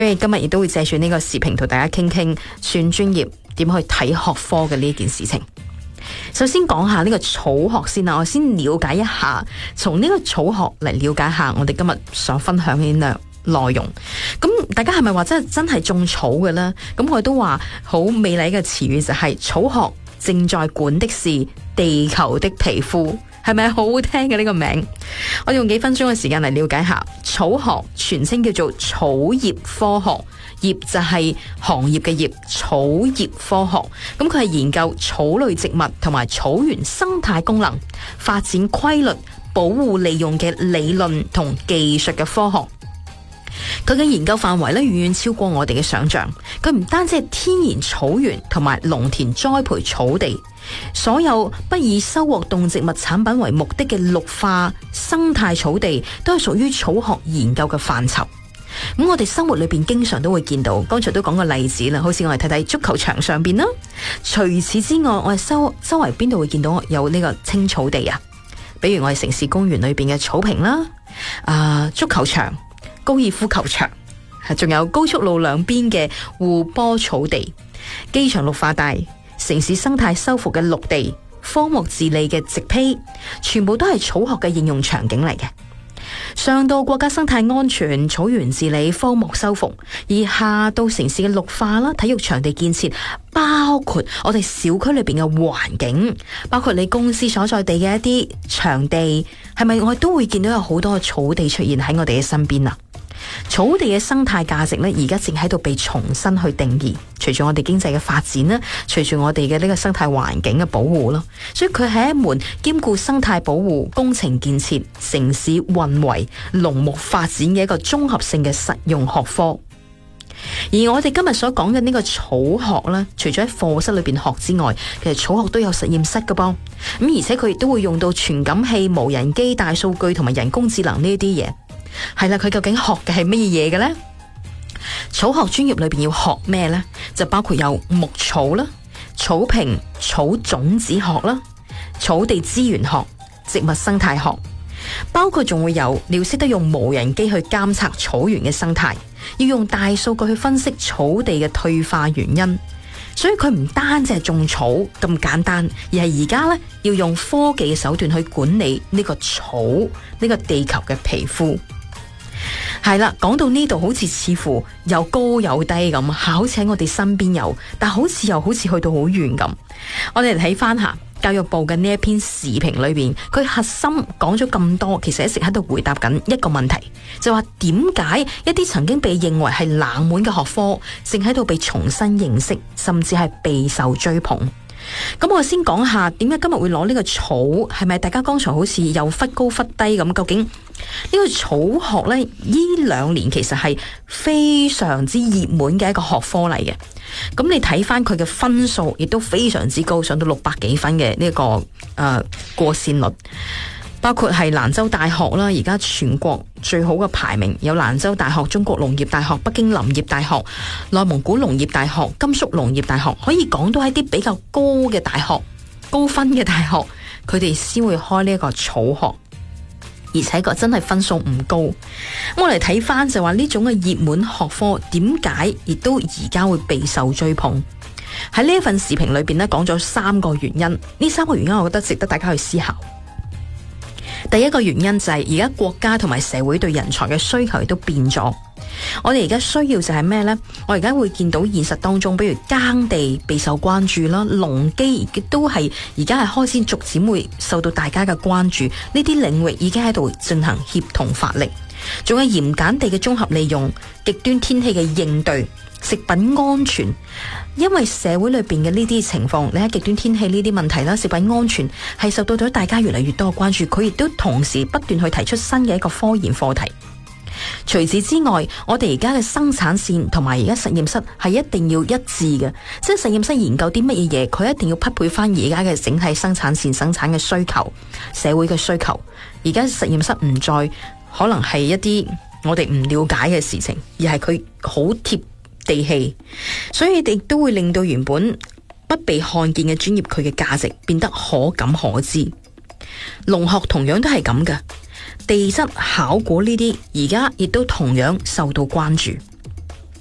所以今日亦都會借住呢個視頻同大家傾傾算專業點去睇學科嘅呢件事情。首先講下呢個草學先啦，我先了解一下，從呢個草學嚟了解下我哋今日所分享嘅內容。咁大家係咪話真係種草嘅呢？咁我都話好美麗嘅詞語就係草學正在管的是地球的皮膚，係咪好好聽嘅呢個名？我用幾分鐘嘅時間嚟了解下草學，全稱叫做草葉科學，葉就係行業嘅葉，草葉科學。咁佢係研究草類植物同埋草原生態功能、發展規律、保護利用嘅理論同技術嘅科學。佢嘅研究範圍咧遠遠超過我哋嘅想象。佢唔單止係天然草原同埋農田栽培草地，所有不以收穫動植物產品為目的嘅綠化生態草地都係屬於草學研究嘅範疇。咁我哋生活裏邊經常都會見到，剛才都講個例子啦，好似我哋睇睇足球場上邊啦。除此之外，我哋周圍邊度會見到有呢個青草地啊？比如我哋城市公園裏邊嘅草坪啦，足球場、高爾夫球場，仲有高速路兩邊嘅護坡草地、機場綠化帶、城市生態修復嘅綠地、荒漠治理嘅植被，全部都係草學嘅應用場景嚟嘅。上到國家生態安全、草原治理、荒漠修復，而下到城市嘅綠化啦、體育場地建設，包括我哋小區裏邊嘅環境，包括你公司所在地嘅一啲場地，係咪我哋都會見到有好多嘅草地出現喺我哋嘅身邊啊？草地嘅生態價值咧，而家正喺度被重新去定義。隨住我哋經濟嘅發展啦，隨住我哋嘅呢個生態環境嘅保護咯，所以佢係一門兼顧生態保護、工程建設、城市運維、農牧發展嘅一個綜合性嘅實用學科。而我哋今日所講嘅呢個草學咧，除咗喺課室裏邊學之外，其實草學都有實驗室噶噃。咁而且佢亦都會用到傳感器、無人機、大數據同埋人工智能呢啲嘢。係啦，佢究竟學嘅係乜嘢嘅呢？草學專業裏邊要學咩呢？就包括有牧草啦、草坪、草種子學啦、草地資源學、植物生態學，包括仲會有你要識得用無人機去監測草原嘅生態，要用大數據去分析草地嘅退化原因。所以佢唔單止係種草咁簡單，而係而家咧要用科技嘅手段去管理呢個草，呢個地球嘅皮膚。係啦，講到呢度好似乎又高又低咁，好似喺我哋身邊有，但好似又好似去到好遠咁。我哋嚟睇翻下教育部嘅呢一篇時評裏邊，佢核心講咗咁多，其實一直喺度回答緊一個問題，就話點解一啲曾經被認為係冷門嘅學科，正喺度被重新認識，甚至係備受追捧。咁我先講下點解今日會攞呢個草，係咪大家剛才好似又忽高忽低咁？究竟呢個草學呢2年其實係非常之熱門嘅一個學科嚟嘅。咁你睇翻佢嘅分數，亦都非常之高，上到600幾分嘅呢個過線率。包括係蘭州大學啦，而家全國最好嘅排名有蘭州大學、中國農業大學、北京林業大學、內蒙古農業大學、甘肅農業大學，可以講到係啲比較高嘅大學、高分嘅大學，佢哋先會開呢一個草學，而且個真係分數唔高。我嚟睇翻就話呢種嘅熱門學科，點解亦都而家會備受追捧？喺呢一份視頻裏邊咧，講咗3個原因，呢3個原因我覺得值得大家去思考。第一個原因就係而家國家同埋社會對人才嘅需求亦都變咗。我哋而家需要就係咩呢？我而家會見到現實當中，比如耕地備受關注啦，農機亦都係而家係開始逐漸會受到大家嘅關注。呢啲領域已經喺度進行協同發力，仲有鹽鹼地嘅綜合利用、極端天氣嘅應對、食品安全。因為社會裏邊嘅呢啲情況，你喺極端天氣呢啲問題啦，食品安全係受到咗大家越嚟越多嘅關注，佢亦都同時不斷去提出新嘅一個科研課題。除此之外，我哋而家嘅生產線同埋而家實驗室係一定要一致嘅，即係實驗室研究啲乜嘢嘢，佢一定要匹配翻而家嘅整體生產線生產嘅需求、社會嘅需求。而家實驗室唔再可能係一啲我哋唔了解嘅事情，而係佢好貼地氣，所以亦都會令到原本不被看見嘅專業，佢嘅價值變得可感可知。農學同樣都係咁嘅，地質考古呢啲而家亦都同樣受到關注。